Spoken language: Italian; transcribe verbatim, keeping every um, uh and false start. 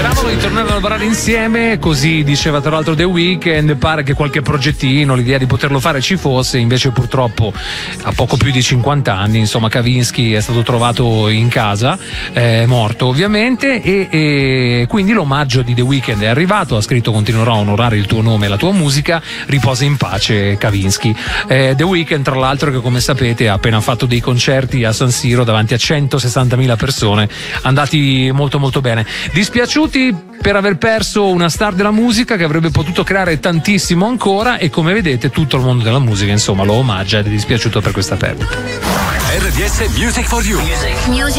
Speravano di tornare a lavorare insieme, così diceva tra l'altro The Weeknd. Pare che qualche progettino, l'idea di poterlo fare ci fosse, invece purtroppo a poco più di cinquanta anni, insomma, Kavinsky è stato trovato in casa, eh, morto ovviamente, e, e quindi l'omaggio di The Weeknd è arrivato. Ha scritto: continuerò a onorare il tuo nome e la tua musica, riposa in pace Kavinsky. eh, The Weeknd, tra l'altro, che come sapete ha appena fatto dei concerti a San Siro davanti a centosessantamila persone, andati molto molto bene. Dispiaciuti per aver perso una star della musica che avrebbe potuto creare tantissimo ancora, e come vedete tutto il mondo della musica insomma lo omaggia ed è dispiaciuto per questa perdita. R D S Music for You. Music. Music.